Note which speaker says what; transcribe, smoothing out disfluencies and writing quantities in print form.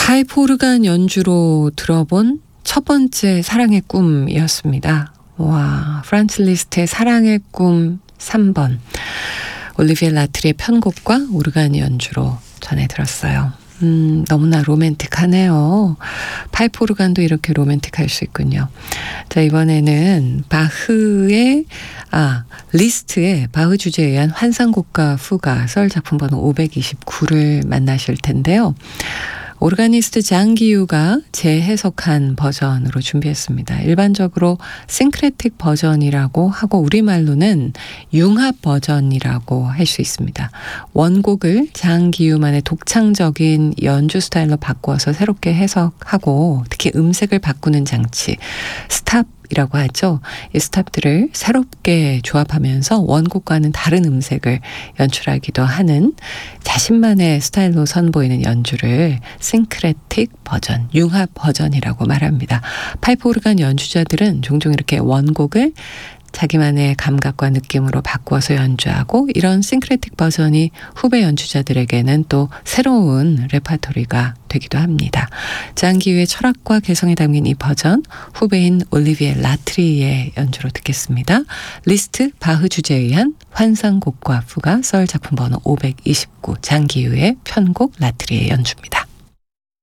Speaker 1: 파이프 오르간 연주로 들어본 첫 번째 사랑의 꿈이었습니다. 와, 프란츠 리스트의 사랑의 꿈 3번. 올리비에 라트리의 편곡과 오르간 연주로 전해 들었어요. 너무나 로맨틱하네요. 파이프 오르간도 이렇게 로맨틱할 수 있군요. 자, 이번에는 리스트의 바흐 주제에 의한 환상곡과 후가 썰 작품 번호 529를 만나실 텐데요. 오르가니스트 장기유가 재해석한 버전으로 준비했습니다. 일반적으로 싱크레틱 버전이라고 하고 우리말로는 융합 버전이라고 할 수 있습니다. 원곡을 장기유만의 독창적인 연주 스타일로 바꾸어서 새롭게 해석하고 특히 음색을 바꾸는 장치, 스탑이라고 하죠. 이 스탑들을 새롭게 조합하면서 원곡과는 다른 음색을 연출하기도 하는 자신만의 스타일로 선보이는 연주를 싱크레틱 버전, 융합 버전이라고 말합니다. 파이프 오르간 연주자들은 종종 이렇게 원곡을 자기만의 감각과 느낌으로 바꾸어서 연주하고 이런 싱크레틱 버전이 후배 연주자들에게는 또 새로운 레퍼토리가 되기도 합니다. 장기유의 철학과 개성이 담긴 이 버전, 후배인 올리비에 라트리의 연주로 듣겠습니다. 리스트 바흐 주제에 의한 환상곡과 후가 썰 작품 번호 529, 장기유의 편곡 라트리의 연주입니다.